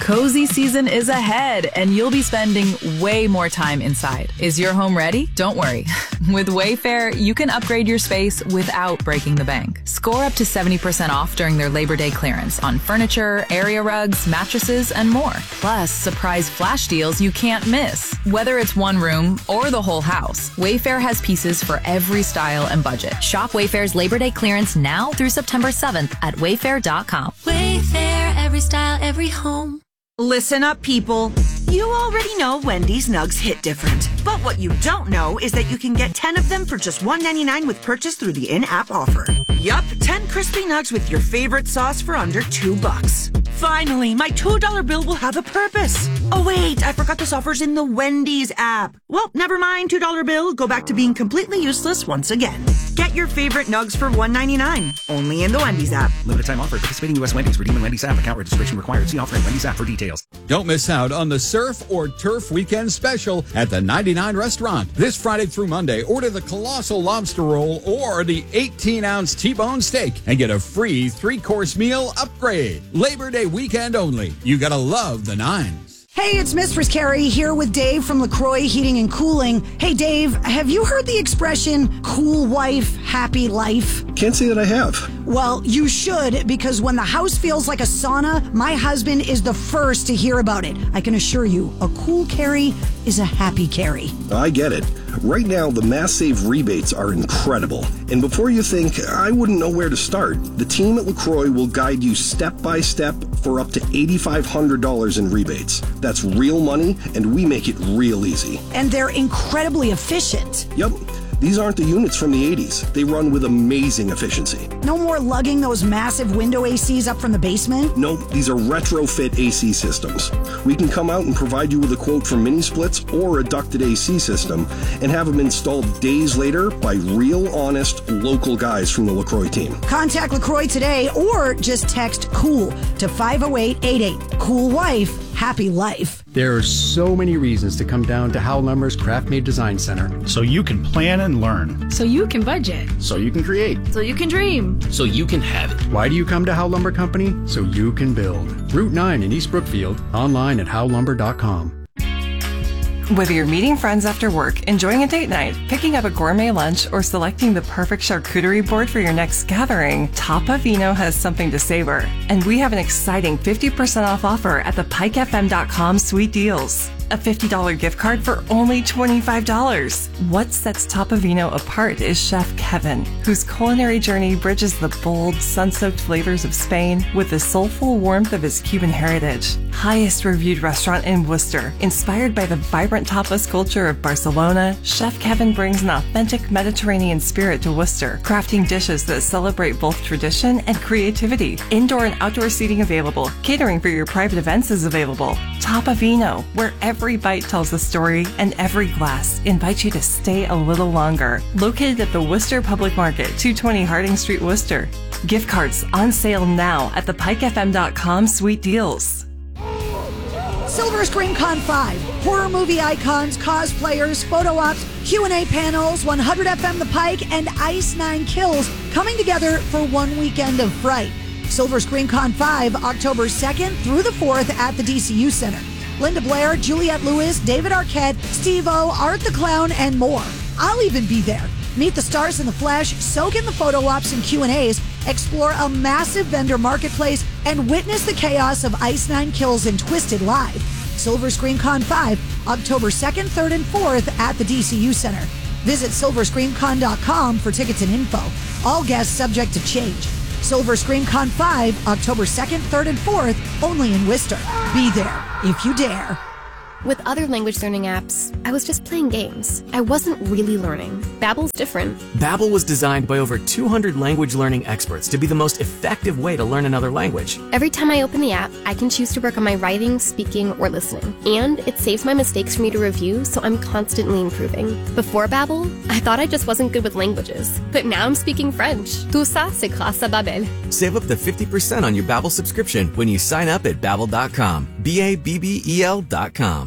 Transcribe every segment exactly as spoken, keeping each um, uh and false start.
Cozy season is ahead, and you'll be spending way more time inside. Is your home ready? Don't worry. With Wayfair, you can upgrade your space without breaking the bank. Score up to seventy percent off during their Labor Day clearance on furniture, area rugs, mattresses, and more. Plus, surprise flash deals you can't miss. Whether it's one room or the whole house, Wayfair has pieces for every style and budget. Shop Wayfair's Labor Day clearance now through September seventh at wayfair dot com. Wayfair, every style, every home. Listen up, people. You already know Wendy's Nugs hit different. But what you don't know is that you can get ten of them for just one ninety-nine with purchase through the in-app offer. Yup, ten crispy nugs with your favorite sauce for under two bucks. Finally, my two dollar bill will have a purpose. Oh wait, I forgot this offer's in the Wendy's app. Well, never mind, two dollar bill. Go back to being completely useless once again. Get your favorite nugs for one ninety-nine. Only in the Wendy's app. Limited time offer. Participating U S Wendy's. Redeem in Wendy's app. Account registration required. See offer in Wendy's app for details. Don't miss out on the Surf or Turf Weekend Special at the ninety-nine Restaurant. This Friday through Monday, order the Colossal Lobster Roll or the eighteen ounce T-bone steak and get a free three-course meal upgrade. Labor Day weekend only. You gotta love the Nines. Hey, it's Mistress Carrie here with Dave from LaCroix Heating and Cooling. Hey, Dave, have you heard the expression, cool wife, happy life? Can't say that I have. Well, you should, because when the house feels like a sauna, my husband is the first to hear about it. I can assure you, a cool Carrie is a happy Carrie. I get it. Right now, the Mass Save rebates are incredible. And before you think, I wouldn't know where to start, the team at LaCroix will guide you step by step for up to eight thousand five hundred dollars in rebates. That's real money, and we make it real easy. And they're incredibly efficient. Yep. These aren't the units from the eighties. They run with amazing efficiency. No more lugging those massive window A Cs up from the basement? Nope, these are retrofit A C systems. We can come out and provide you with a quote for mini splits or a ducted A C system and have them installed days later by real, honest, local guys from the LaCroix team. Contact LaCroix today or just text COOL to five oh eight eight eight. Cool wife, happy life. There are so many reasons to come down to Howe Lumber's Craft Made Design Center. So you can plan and learn. So you can budget. So you can create. So you can dream. So you can have it. Why do you come to Howe Lumber Company? So you can build. Route nine in East Brookfield. Online at howe lumber dot com. Whether you're meeting friends after work, enjoying a date night, picking up a gourmet lunch, or selecting the perfect charcuterie board for your next gathering, Tapa Vino has something to savor. And we have an exciting fifty percent off offer at the pike f m dot com Sweet Deals. A fifty dollars gift card for only twenty-five dollars. What sets Tapa Vino apart is Chef Kevin, whose culinary journey bridges the bold, sun-soaked flavors of Spain with the soulful warmth of his Cuban heritage. Highest reviewed restaurant in Worcester, inspired by the vibrant tapas culture of Barcelona, Chef Kevin brings an authentic Mediterranean spirit to Worcester, crafting dishes that celebrate both tradition and creativity. Indoor and outdoor seating available. Catering for your private events is available. Tapa Vino, where every bite tells a story and every glass invites you to stay a little longer. Located at the Worcester Public Market, two twenty Harding Street, Worcester. Gift cards on sale now at the pike f m dot com Sweet Deals. Silver Screen Con five. Horror movie icons, cosplayers, photo ops, Q and A panels, one hundred F M The Pike, and Ice Nine Kills coming together for one weekend of fright. Silver Screen Con five, October second through the fourth at the D C U Center. Linda Blair, Juliette Lewis, David Arquette, Steve-O, Art the Clown, and more. I'll even be there. Meet the stars in the flesh, soak in the photo ops and Q and A's, explore a massive vendor marketplace, and witness the chaos of Ice Nine Kills and Twisted live. Silver Screen Con five, October second, third, and fourth at the D C U Center. Visit silver screen con dot com for tickets and info. All guests subject to change. Silver Screen Con five, October second, third, and fourth, only in Worcester. Be there if you dare. With other language learning apps, I was just playing games. I wasn't really learning. Babbel's different. Babbel was designed by over two hundred language learning experts to be the most effective way to learn another language. Every time I open the app, I can choose to work on my writing, speaking, or listening. And it saves my mistakes for me to review, so I'm constantly improving. Before Babbel, I thought I just wasn't good with languages. But now I'm speaking French. Tout ça, c'est grâce à Babbel. Save up to fifty percent on your Babbel subscription when you sign up at babbel dot com. B A B B E L dot com.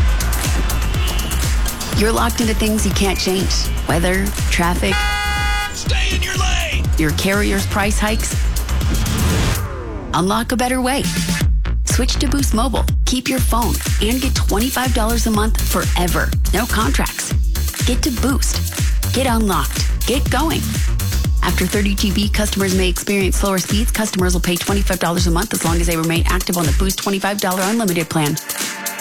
You're locked into things you can't change. Weather, traffic. Stay in your lane! Your carrier's price hikes. Unlock a better way. Switch to Boost Mobile, keep your phone, and get twenty-five dollars a month forever. No contracts. Get to Boost. Get unlocked. Get going. After thirty gigabytes, customers may experience slower speeds. Customers will pay twenty-five dollars a month as long as they remain active on the Boost twenty-five dollars unlimited plan.